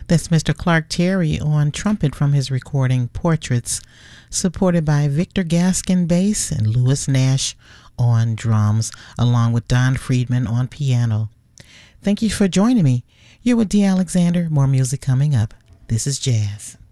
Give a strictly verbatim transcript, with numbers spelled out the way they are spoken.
That's Mister Clark Terry on trumpet from his recording Portraits, supported by Victor Gaskin bass and Lewis Nash on drums, along with Don Friedman on piano. Thank you for joining me. You're with Dee Alexander. More music coming up. This is Jazz.